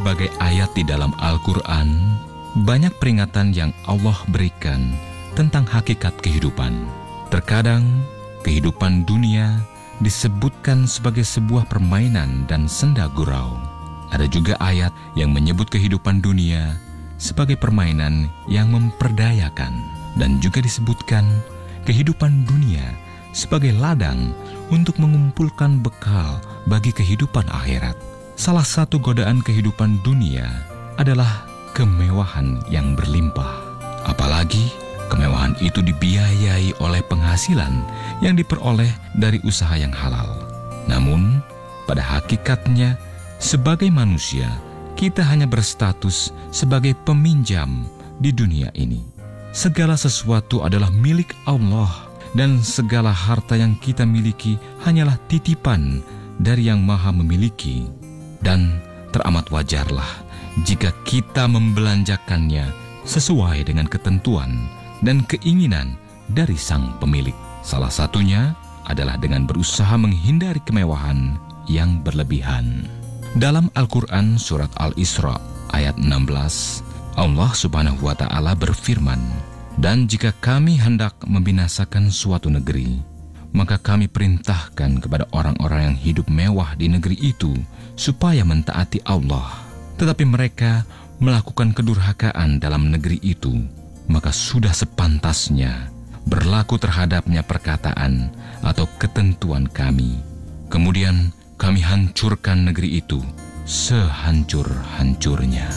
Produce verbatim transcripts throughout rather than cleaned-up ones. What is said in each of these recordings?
berbagai ayat di dalam Al-Quran, banyak peringatan yang Allah berikan tentang hakikat kehidupan. Terkadang, kehidupan dunia disebutkan sebagai sebuah permainan dan senda gurau. Ada juga ayat yang menyebut kehidupan dunia sebagai permainan yang memperdayakan. Dan juga disebutkan kehidupan dunia sebagai ladang untuk mengumpulkan bekal bagi kehidupan akhirat. Salah satu godaan kehidupan dunia adalah kemewahan yang berlimpah. Apalagi kemewahan itu dibiayai oleh penghasilan yang diperoleh dari usaha yang halal. Namun, pada hakikatnya, sebagai manusia, kita hanya berstatus sebagai peminjam di dunia ini. Segala sesuatu adalah milik Allah, dan segala harta yang kita miliki hanyalah titipan dari Yang Maha Memiliki. Dan teramat wajarlah jika kita membelanjakannya sesuai dengan ketentuan dan keinginan dari sang pemilik. Salah satunya adalah dengan berusaha menghindari kemewahan yang berlebihan. Dalam Al-Quran surat Al-Isra ayat enam belas, Allah Subhanahu wa Ta'ala berfirman, "Dan jika kami hendak membinasakan suatu negeri, maka kami perintahkan kepada orang-orang yang hidup mewah di negeri itu supaya mentaati Allah. Tetapi mereka melakukan kedurhakaan dalam negeri itu, maka sudah sepantasnya berlaku terhadapnya perkataan atau ketentuan kami. Kemudian kami hancurkan negeri itu sehancur-hancurnya."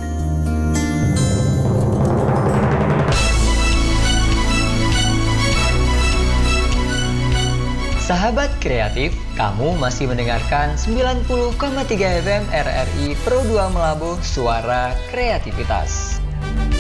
Sahabat kreatif, kamu masih mendengarkan sembilan puluh koma tiga F M R R I Pro dua Melabuh, Suara Kreativitas.